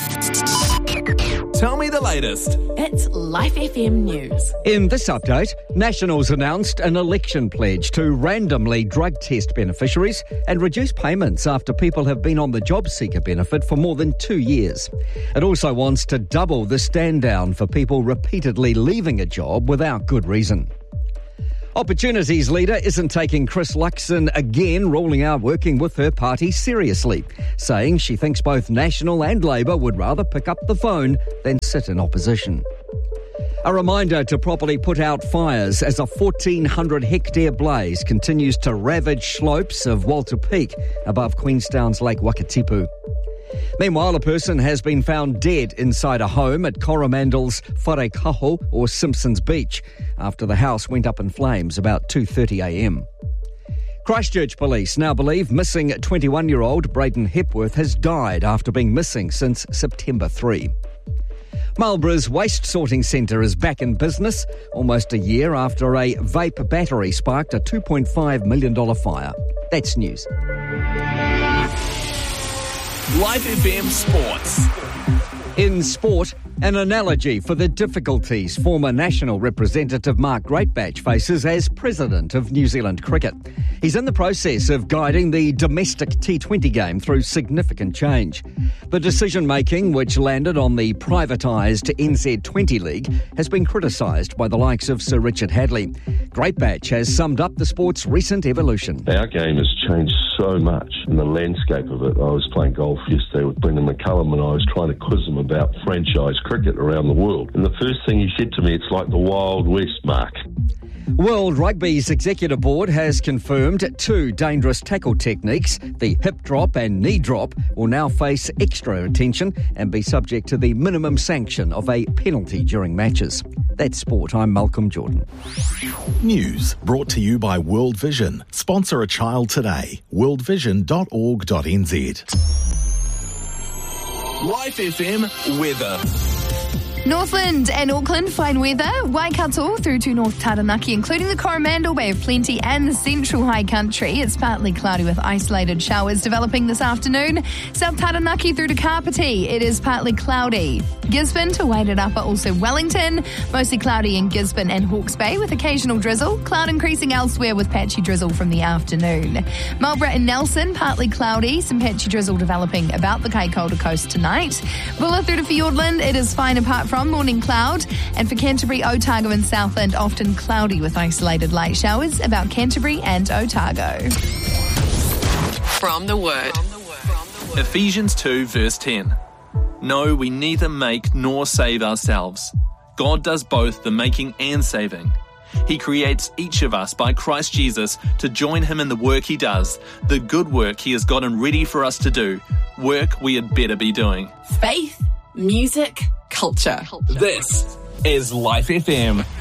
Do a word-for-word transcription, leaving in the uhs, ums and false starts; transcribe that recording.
Tell me the latest. It's Life F M News. In this update, Nationals announced an election pledge to randomly drug test beneficiaries and reduce payments after people have been on the job seeker benefit for more than two years. It also wants to double the stand down for people repeatedly leaving a job without good reason. Opportunities leader isn't taking Chris Luxon again, ruling out working with her party seriously, saying she thinks both National and Labour would rather pick up the phone than sit in opposition. A reminder to properly put out fires as a fourteen hundred hectare blaze continues to ravage slopes of Walter Peak above Queenstown's Lake Wakatipu. Meanwhile, a person has been found dead inside a home at Coromandel's Wharekaho or Simpsons Beach after the house went up in flames about two thirty a m. Christchurch police now believe missing twenty-one-year-old Braden Hepworth has died after being missing since September third. Marlborough's waste sorting centre is back in business almost a year after a vape battery sparked a two point five million dollars fire. That's news. Life F M Sports. In sport, an analogy for the difficulties former national representative Mark Greatbatch faces as president of New Zealand Cricket. He's in the process of guiding the domestic T twenty game through significant change. The decision-making, which landed on the privatised N Z twenty League, has been criticised by the likes of Sir Richard Hadley. Greatbatch has summed up the sport's recent evolution. Our game has changed so much in the landscape of it. I was playing golf yesterday with Brendan McCullum and I was trying to quiz him about franchise cricket around the world. And the first thing he said to me, it's like the Wild West, Mark. World Rugby's executive board has confirmed two dangerous tackle techniques, the hip drop and knee drop, will now face extra attention and be subject to the minimum sanction of a penalty during matches. That's sport. I'm Malcolm Jordan. News brought to you by World Vision. Sponsor a child today. world vision dot org dot n z. Life F M weather. Northland and Auckland, fine weather. Waikato through to North Taranaki, including the Coromandel Bay of Plenty and the central high country. It's partly cloudy with isolated showers developing this afternoon. South Taranaki through to Kapiti, it is partly cloudy. Gisborne to Waitarapa, also Wellington. Mostly cloudy in Gisborne and Hawke's Bay with occasional drizzle. Cloud increasing elsewhere with patchy drizzle from the afternoon. Marlborough and Nelson, partly cloudy. Some patchy drizzle developing about the Kaikoura coast tonight. Bulla through to Fiordland, it is fine apart from morning cloud. And for Canterbury, Otago and Southland, often cloudy with isolated light showers about Canterbury and Otago. From the Word. Ephesians two verse ten. No, we neither make nor save ourselves. God does both the making and saving. He creates each of us by Christ Jesus to join him in the work he does, the good work he has gotten ready for us to do, work we had better be doing. Faith, music, culture. This is Life F M.